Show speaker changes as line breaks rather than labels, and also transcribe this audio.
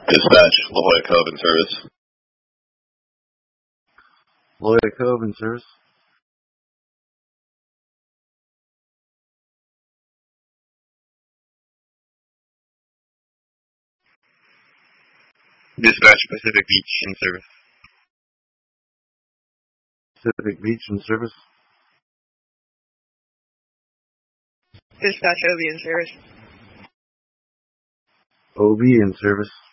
Dispatch, La Jolla Cove in service.
La Jolla Cove in service.
Dispatch, Pacific Beach in service.
Pacific Beach in service.
Dispatch, OB in service.
OB in service.